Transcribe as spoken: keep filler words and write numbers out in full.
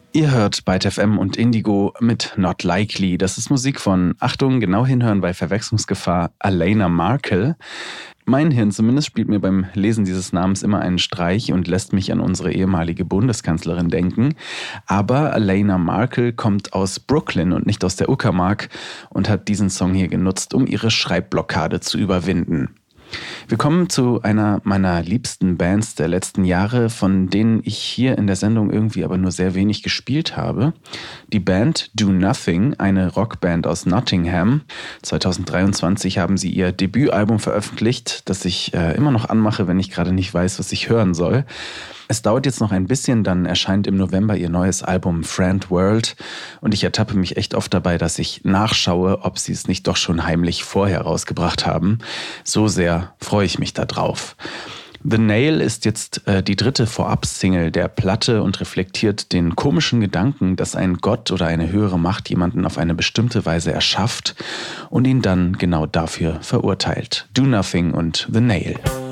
Ihr hört Byte F M und Indigo mit Not Likely. Das ist Musik von, Achtung, genau hinhören bei Verwechslungsgefahr, Alaina Markle. Mein Hirn zumindest spielt mir beim Lesen dieses Namens immer einen Streich und lässt mich an unsere ehemalige Bundeskanzlerin denken. Aber Alaina Markle kommt aus Brooklyn und nicht aus der Uckermark und hat diesen Song hier genutzt, um ihre Schreibblockade zu überwinden. Wir kommen zu einer meiner liebsten Bands der letzten Jahre, von denen ich hier in der Sendung irgendwie aber nur sehr wenig gespielt habe. Die Band Do Nothing, eine Rockband aus Nottingham. zwanzig dreiundzwanzig haben sie ihr Debütalbum veröffentlicht, das ich äh, immer noch anmache, wenn ich gerade nicht weiß, was ich hören soll. Es dauert jetzt noch ein bisschen, dann erscheint im November ihr neues Album Friend World und ich ertappe mich echt oft dabei, dass ich nachschaue, ob sie es nicht doch schon heimlich vorher rausgebracht haben. So sehr freue ich mich da drauf. The Nail ist jetzt äh, die dritte Vorab-Single der Platte und reflektiert den komischen Gedanken, dass ein Gott oder eine höhere Macht jemanden auf eine bestimmte Weise erschafft und ihn dann genau dafür verurteilt. Do Nothing und The Nail.